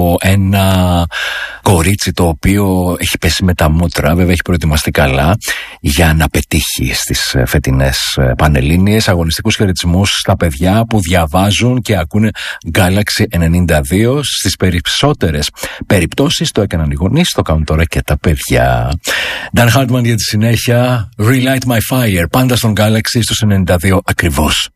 από ένα κορίτσι το οποίο έχει πέσει με τα μούτρα, βέβαια έχει προετοιμαστεί καλά για να πετύχει στις φετινές Πανελλήνιες. Αγωνιστικούς χαιρετισμούς στα παιδιά που διαβάζουν και ακούνε Galaxy 92. Στις περισσότερες περιπτώσεις το έκαναν οι γονείς, το κάνουν τώρα και τα παιδιά. Dan Hartman για τη συνέχεια. Relight My Fire, πάντα στον Galaxy στους 92 ακριβώς.